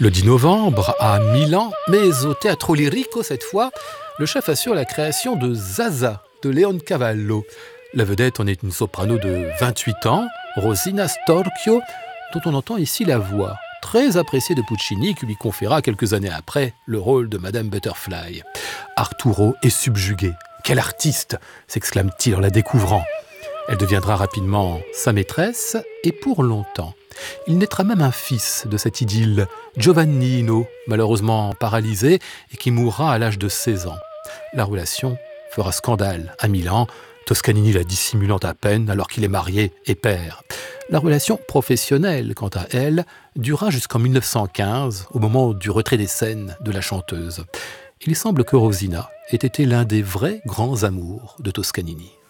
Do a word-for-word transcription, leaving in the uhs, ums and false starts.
Le dix novembre, à Milan, mais au Teatro Lirico cette fois, le chef assure la création de Zaza, de Leoncavallo. La vedette en est une soprano de vingt-huit ans, Rosina Storchio, dont on entend ici la voix, très appréciée de Puccini, qui lui conféra quelques années après le rôle de Madame Butterfly. Arturo est subjugué. « Quel artiste !» s'exclame-t-il en la découvrant. Elle deviendra rapidement sa maîtresse, et pour longtemps. Il naîtra même un fils de cette idylle, Giovannino, malheureusement paralysé et qui mourra à l'âge de seize ans. La relation fera scandale à Milan, Toscanini la dissimulant à peine alors qu'il est marié et père. La relation professionnelle, quant à elle, dura jusqu'en mille neuf cent quinze, au moment du retrait des scènes de la chanteuse. Il semble que Rosina ait été l'un des vrais grands amours de Toscanini.